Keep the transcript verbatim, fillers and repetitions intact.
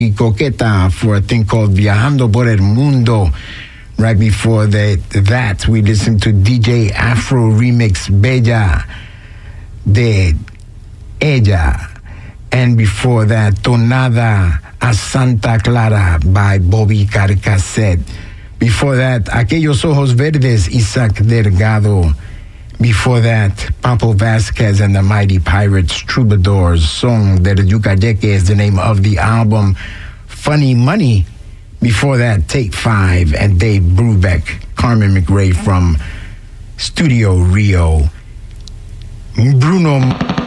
Coqueta for a thing called Viajando por el Mundo. Right before that, that we listened to D J Afro remix Bella de Ella. And before that, Tonada a Santa Clara by Bobby Carcassette. Before that, Aquellos Ojos Verdes, Isaac Delgado. Before that, Papo Vasquez and the Mighty Pirates, Troubadours, Song del Yucayeque is the name of the album. Funny Money. Before that, Take Five and Dave Brubeck, Carmen McRae from Studio Rio. Bruno